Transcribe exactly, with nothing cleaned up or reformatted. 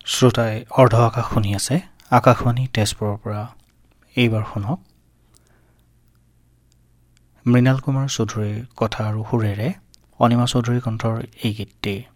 শ্ৰোতাই অৰ্ধ আকাশ শুনি আছে আকাশবাণী তেজপুৰৰ পৰা। এইবাৰ শুনক মৃণাল কুমাৰ চৌধুৰীৰ কথা আৰু সুৰেৰে অনিমা চৌধুৰী কণ্ঠৰ এই গীতটি।